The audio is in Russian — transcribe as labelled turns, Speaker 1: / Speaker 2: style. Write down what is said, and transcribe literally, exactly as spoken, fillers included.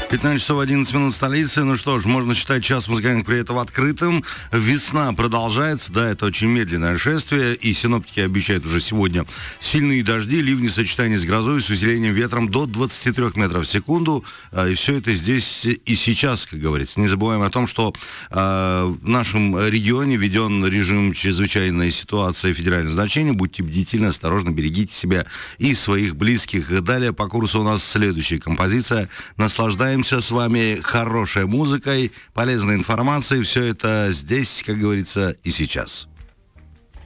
Speaker 1: пятнадцать часов одиннадцать минут столицы. Ну что ж, можно считать час музыкальных приветов открытым. Весна продолжается. Да, это очень медленное шествие. И синоптики обещают уже сегодня сильные дожди, ливни в сочетании с грозой, с усилением ветром до двадцати трёх метров в секунду. И все это здесь и сейчас, как говорится. Не забываем о том, что в нашем регионе введен режим чрезвычайной ситуации федерального значения. Будьте бдительны, осторожно, берегите себя и своих близких. Далее по курсу у нас следующая композиция. Наслаждаемся с вами хорошей музыкой, полезной информацией. Все это здесь, как говорится, и сейчас.